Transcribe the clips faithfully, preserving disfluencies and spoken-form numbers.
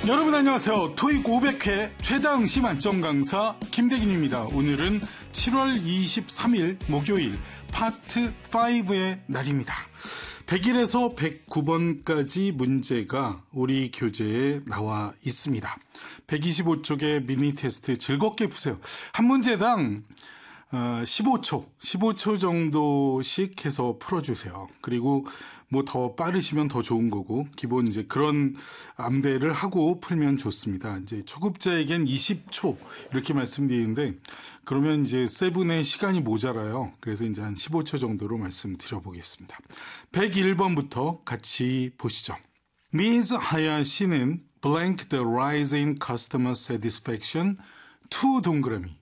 여러분 안녕하세요. 토익 오백 회 최다 응시 만점 강사 김대균입니다. 오늘은 칠월 이십삼일 목요일 파트 오의 날입니다. 백일에서 백구 번까지 문제가 우리 교재에 나와 있습니다. 백이십오 쪽의 미니 테스트 즐겁게 푸세요. 한 문제당 십오 초, 십오 초 정도씩 해서 풀어주세요. 그리고 뭐 더 빠르시면 더 좋은 거고, 기본 이제 그런 안배를 하고 풀면 좋습니다. 이제 초급자에겐 이십 초 이렇게 말씀드리는데, 그러면 이제 세븐의 시간이 모자라요. 그래서 이제 한 십오 초 정도로 말씀드려 보겠습니다. 백일 번부터 같이 보시죠. 미즈 하야시는 blank the rise in customer satisfaction to 동그라미.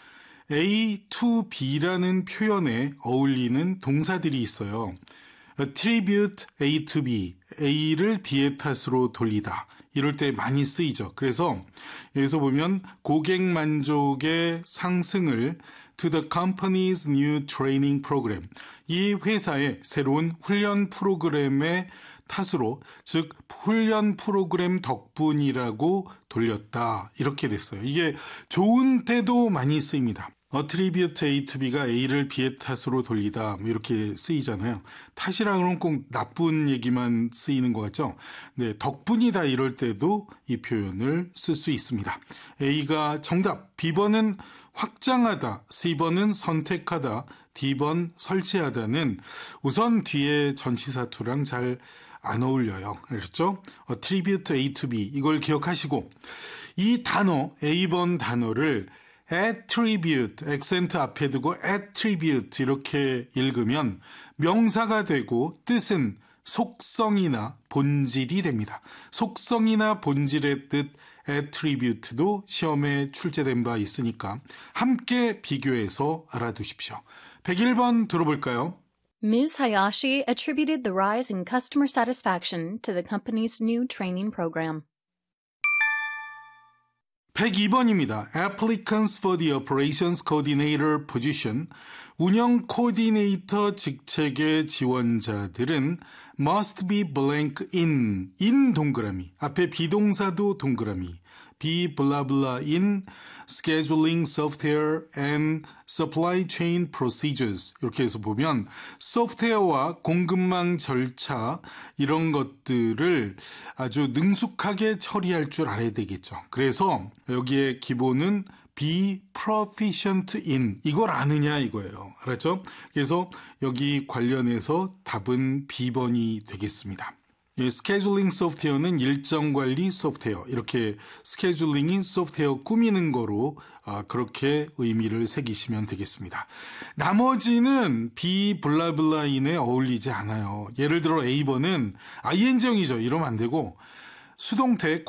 A to B라는 표현에 어울리는 동사들이 있어요. attribute A to B, A를 B의 탓으로 돌리다. 이럴 때 많이 쓰이죠. 그래서 여기서 보면 고객 만족의 상승을 to the company's new training program. 이 회사의 새로운 훈련 프로그램의 탓으로, 즉 훈련 프로그램 덕분이라고 돌렸다. 이렇게 됐어요. 이게 좋은 때도 많이 쓰입니다. attribute A to B가 A를 B의 탓으로 돌리다, 뭐 이렇게 쓰이잖아요. 탓이라 그러면 꼭 나쁜 얘기만 쓰이는 것 같죠? 네, 덕분이다 이럴 때도 이 표현을 쓸 수 있습니다. A가 정답, B번은 확장하다, C번은 선택하다, D번 설치하다는 우선 뒤에 전치사투랑 잘 안 어울려요. 그렇죠? attribute A to B, 이걸 기억하시고, 이 단어, A번 단어를 attribute, 액센트 앞에 두고 attribute 이렇게 읽으면 명사가 되고 뜻은 속성이나 본질이 됩니다. 속성이나 본질의 뜻 attribute도 시험에 출제된 바 있으니까 함께 비교해서 알아두십시오. 백일 번 들어볼까요? Miz Hayashi attributed the rise in customer satisfaction to the company's new training program. 백이 번입니다. Applicants for the Operations Coordinator position. 운영 코디네이터 직책의 지원자들은 must be blank in, in 동그라미, 앞에 비동사도 동그라미, be blah blah in scheduling software and supply chain procedures. 이렇게 해서 보면 소프트웨어와 공급망 절차 이런 것들을 아주 능숙하게 처리할 줄 알아야 되겠죠. 그래서 여기에 기본은 be proficient in, 이걸 아느냐 이거예요. 알았죠? 그래서 여기 관련해서 답은 B번이 되겠습니다. 이 스케줄링 소프트웨어는 일정 관리 소프트웨어, 이렇게 스케줄링이 소프트웨어 꾸미는 거로 아, 그렇게 의미를 새기시면 되겠습니다. 나머지는 be 블라블라인에 어울리지 않아요. 예를 들어 A번은 아이엔지형이죠. 이러면 안 되고 수동태